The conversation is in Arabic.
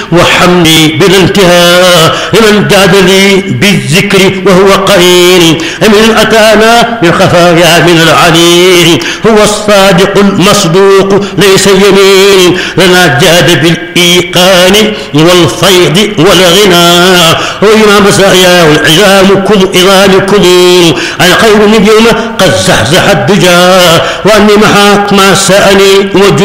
وحمدي بلا انتهاء لمن جاد لي بالذكر وهو قرين من أتانا من خفايا من العليل هو الصادق المصدوق ليس يمين لنا جاد بالإيقان والفيض والغنى وإمام مسايا والعظامكم عظامكم الخير من يوم قد زحزح الدجى وأني محاك ما سأني وجود